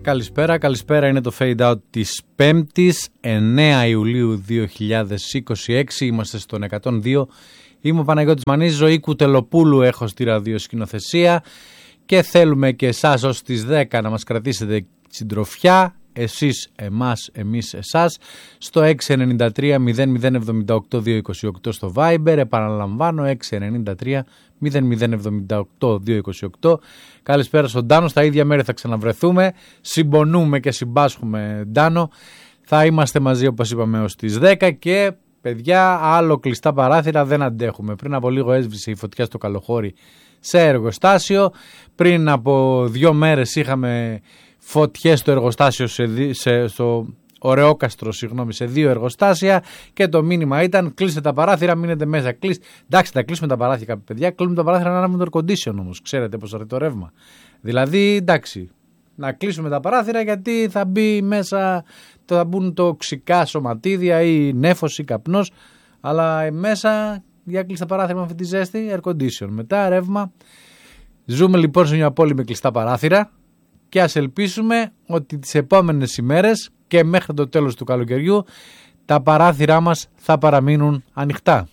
Καλησπέρα, είναι το Fade Out της 5ης 9 Ιουλίου 2026, είμαστε στον 102. Είμαι ο Παναγιώτης Μανής, Ζωή Κουτελοπούλου έχω στη ραδιοσκηνοθεσία και θέλουμε και εσάς ως τις 10 να μας κρατήσετε συντροφιά, εσείς εμάς, εμείς εσάς, στο 693 0078 228 στο Viber, επαναλαμβάνω 693 0078 228. Καλησπέρα στον Ντάνο, στα ίδια μέρη θα ξαναβρεθούμε, συμπονούμε και συμπάσχουμε Ντάνο, θα είμαστε μαζί όπως είπαμε ως τις 10 και παιδιά άλλο κλειστά παράθυρα δεν αντέχουμε. Πριν από λίγο έσβησε η φωτιά στο Καλοχώρι σε εργοστάσιο, πριν από 2 μέρες είχαμε φωτιές στο εργοστάσιο στο Ωρεόκαστρο, σε 2 εργοστάσια και το μήνυμα ήταν κλείστε τα παράθυρα, μείνετε μέσα. Εντάξει, θα κλείσουμε τα παράθυρα, παιδιά. Κλείνουμε τα παράθυρα να ανάβουμε το air condition όμως. Ξέρετε πώς αρέσει το ρεύμα. Δηλαδή, εντάξει, να κλείσουμε τα παράθυρα γιατί θα μπει μέσα, θα μπουν τοξικά σωματίδια ή νέφος ή καπνός. Αλλά μέσα, για κλείσει τα παράθυρα με αυτή τη ζέστη, air condition. Μετά ρεύμα. Ζούμε λοιπόν σε μια πόλη με κλειστά παράθυρα. Και ας ελπίσουμε ότι τις επόμενες ημέρες και μέχρι το τέλος του καλοκαιριού τα παράθυρά μας θα παραμείνουν ανοιχτά.